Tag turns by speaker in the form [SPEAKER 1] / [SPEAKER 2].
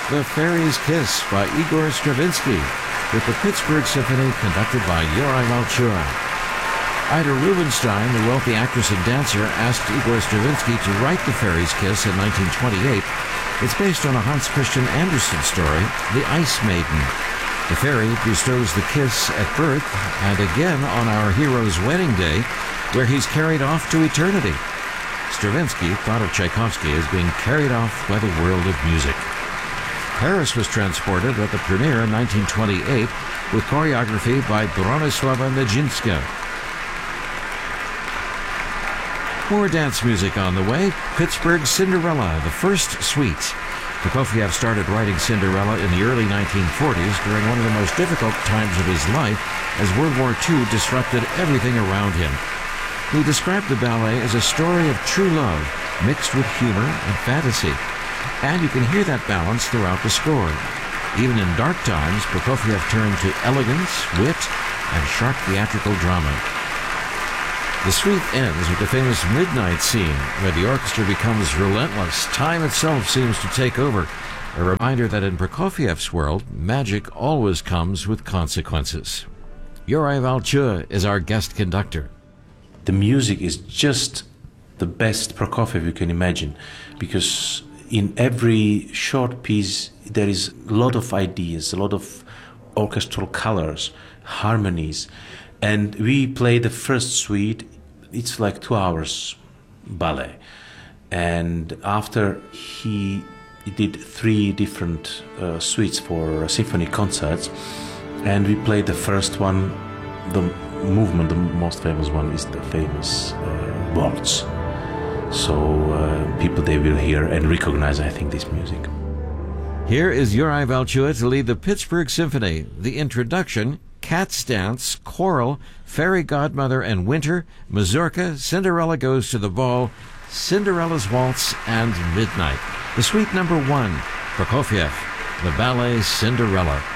[SPEAKER 1] The Fairy's Kiss by Igor Stravinsky, with the Pittsburgh Symphony conducted by Uri Valchur. Ida Rubinstein, the wealthy actress and dancer, asked Igor Stravinsky to write The Fairy's Kiss in 1928. It's based on a Hans Christian Andersen story, The Ice Maiden. The fairy bestows the kiss at birth and again on our hero's wedding day, where he's carried off to eternity. Stravinsky thought of Tchaikovsky as being carried off by the world of music. Paris was transported at the premiere in 1928 with choreography by Bronislava Nijinsky. More dance music on the way. Pittsburgh Cinderella, the first suite. Prokofiev started writing Cinderella in the early 1940s during one of the most difficult times of his life as World War II disrupted everything around him. He described the ballet as a story of true love mixed with humor and fantasy. And you can hear that balance throughout the score. Even in dark times, Prokofiev turned to elegance, wit, and sharp theatrical drama. The suite ends with the famous midnight scene, where the orchestra becomes relentless. Time itself seems to take over. A reminder that in Prokofiev's world, magic always comes with consequences. Uri Valchur is our guest conductor.
[SPEAKER 2] The music is just the best Prokofiev you can imagine, because in every short piece there is a lot of ideas, a lot of orchestral colors, harmonies. And we play the first suite. It's like 2 hours ballet. And after he did 3 different suites for symphony concerts, and we played the first one, the movement, the most famous one is the famous waltz. So people, they will hear and recognize, I think, this music.
[SPEAKER 1] Here is Uri Valchur to lead the Pittsburgh Symphony. The introduction: Cat's Dance, Choral, Fairy Godmother and Winter, Mazurka, Cinderella Goes to the Ball, Cinderella's Waltz, and Midnight. The suite number 1, Prokofiev, the ballet Cinderella.